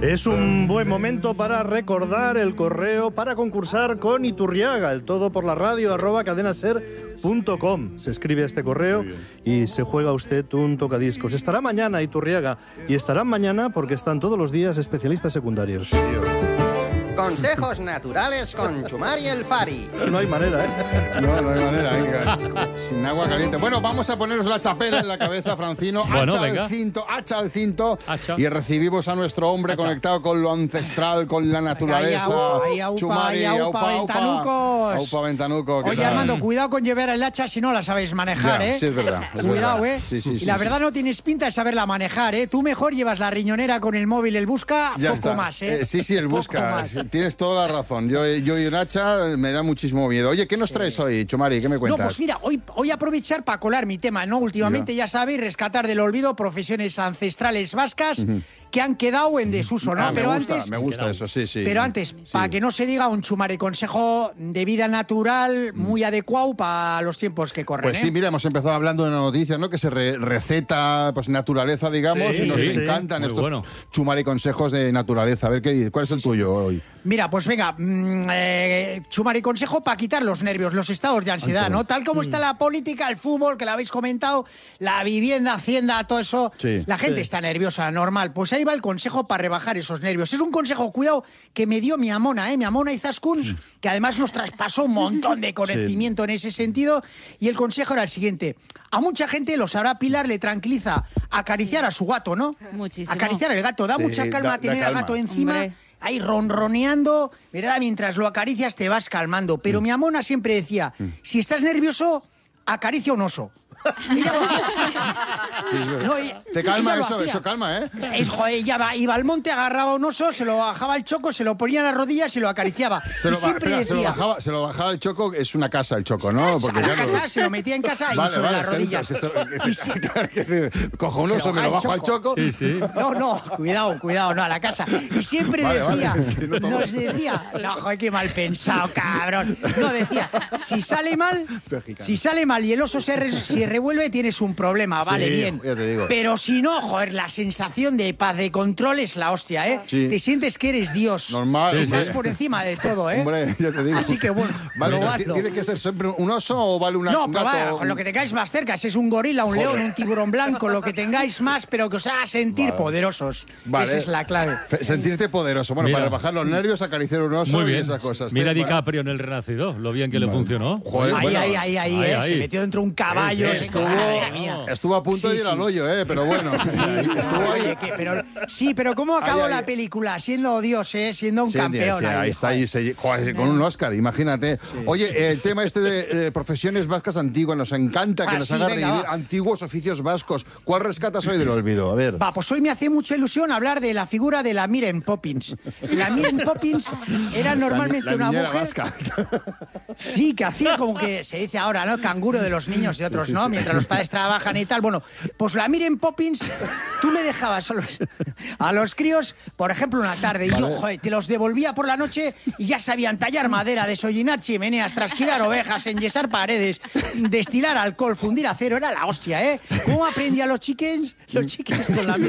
Es un buen momento para recordar el correo para concursar con Iturriaga, el todo por la radio @cadenaser.com. Se escribe a este correo y se juega usted un tocadiscos. Estará mañana Iturriaga y estarán mañana porque están todos los días especialistas secundarios. Consejos naturales con Chumari el Fari. No hay manera, ¿eh? No hay manera, venga. Sin agua caliente. Bueno, vamos a ponernos la chapela en la cabeza, Francino. Bueno, hacha al cinto. Hacha. Y recibimos a nuestro hombre conectado con lo ancestral, con la naturaleza. Chumari, aupa, ventanucos. Aupa, ventanuco. Oye, Armando, cuidado con llevar el hacha si no la sabéis manejar, Ya, ¿eh? sí, es verdad. Cuidado, verdad. ¿eh? Y la verdad no tienes pinta de saberla manejar, ¿eh? Tú mejor llevas la riñonera con el móvil, el busca, Ya poco está. más, ¿eh? Sí, el Poco busca. más. Tienes toda la razón. Yo y un hacha me da muchísimo miedo. Oye, ¿qué nos traes hoy, Chumari? ¿Qué me cuentas? No, pues mira, hoy aprovechar para colar mi tema, ¿no? Últimamente, ya sabéis, rescatar del olvido profesiones ancestrales vascas que han quedado en desuso, ¿no? Pero antes... Me gusta eso, sí. Pero antes, para que no se diga, un Chumari consejo de vida natural muy adecuado para los tiempos que corren, Pues sí, mira, hemos empezado hablando de una noticia, ¿no? Que se receta, pues, naturaleza, digamos, y nos encantan estos Chumari consejos de naturaleza. A ver, ¿cuál es el tuyo hoy? Mira, pues venga, Chumari consejo para quitar los nervios, los estados de ansiedad, ¿no? Tal como está la política, el fútbol, que lo habéis comentado, la vivienda, Hacienda, todo eso, la gente está nerviosa, normal. Pues ahí va el consejo para rebajar esos nervios. Es un consejo, cuidado, que me dio mi amona, mi amona Izaskun, que además nos traspasó un montón de conocimiento en ese sentido, y el consejo era el siguiente. A mucha gente, lo sabrá Pilar, le tranquiliza acariciar a su gato, ¿no? Muchísimo. Acariciar al gato, da mucha calma tener al gato encima. Hombre. Ahí ronroneando, ¿verdad? Mientras lo acaricias te vas calmando. Pero mi amona siempre decía, si estás nervioso, acaricia un oso. Ella lo hacía así. No, Te calma ella lo hacía. eso calma, ¿eh? Ella iba al monte, agarraba un oso, se lo bajaba al choco, se lo ponía en las rodillas y lo acariciaba. Se lo bajaba el choco, es una casa el choco, ¿no? Porque a la casa, se lo metía en casa y sobre las rodillas. Cojo un oso, me lo bajo al choco. Sí. No, cuidado, no, a la casa. Y siempre decía, nos decía, no, joder, qué mal pensado, cabrón. No, decía, si sale mal y el oso se revuelve, tienes un problema, vale, bien. Ya te digo. Pero si no, joder, la sensación de paz, de control es la hostia, ¿eh? Sí. Te sientes que eres Dios. Normal. Estás por encima de todo, ¿eh? Hombre, ya te digo. Así que bueno, probadlo. ¿Tiene que ser siempre un oso o vale un No, gato? probad, con lo que tengáis más cerca, si es un gorila, un león, un tiburón blanco, lo que tengáis más, pero que os haga sentir poderosos. Vale. Esa es la clave. Sentirte poderoso. Bueno, Mira. para bajar los nervios, acariciar un oso Muy bien. y esas cosas. Mira DiCaprio en El Renacido, lo bien que le funcionó. Joder, bueno. Ahí, se metió dentro de un caballo. Madre mía. Estuvo a punto de ir al hoyo, pero bueno. Estuvo ahí. Oye, pero ¿cómo acabó la película? Siendo Dios, siendo un campeón. Ahí está, con un Oscar, imagínate. Oye, el tema este de profesiones vascas antiguas, nos encanta que nos haga revivir antiguos oficios vascos. ¿Cuál rescatas hoy del olvido? A ver. Pues hoy me hace mucha ilusión hablar de la figura de la Mary Poppins. La Mary Poppins era normalmente una mujer vasca. Sí, que hacía como que se dice ahora, ¿no? Canguro de los niños y otros, ¿no? Mientras los padres trabajan y tal. Bueno, pues la Mary Poppins, tú le dejabas a los críos, por ejemplo, una tarde, y yo, joder, te los devolvía por la noche y ya sabían tallar madera, desollinar chimeneas, trasquilar ovejas, enyesar paredes, destilar alcohol, fundir acero. Era la hostia, ¿eh? ¿Cómo aprendían los chiquens con la